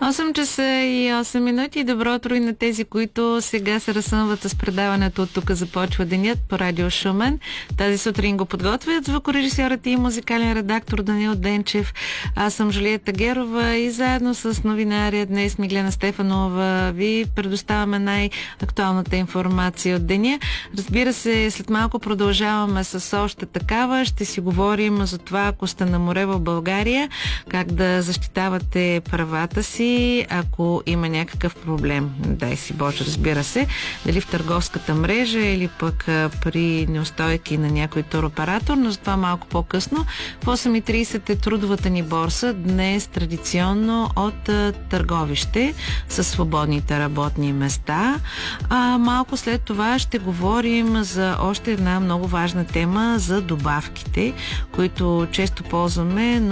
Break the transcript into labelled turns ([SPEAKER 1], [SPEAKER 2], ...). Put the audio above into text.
[SPEAKER 1] 8 часа и 8 минути. Добро утро и на тези, които сега се разсънват с предаването "От тук започва денят" по Радио Шумен. Тази сутрин го подготвят звукорежисьорът и музикален редактор Даниел Денчев. Аз съм Жулиета Герова и заедно с новинария днес Миглена Стефанова ви предоставяме най-актуалната информация от деня. Разбира се, след малко продължаваме с още такава. Ще си говорим за това, ако сте на море в България, как да защитавате правата си, ако има някакъв проблем. Дай си Боже, разбира се, дали в търговската мрежа или пък при неустойки на някой туроператор, но за това малко по-късно. В 8:30 е трудовата ни борса, днес традиционно от Търговище със свободните работни места. Малко след това ще говорим за още една много важна тема, за добавките, които често ползваме, но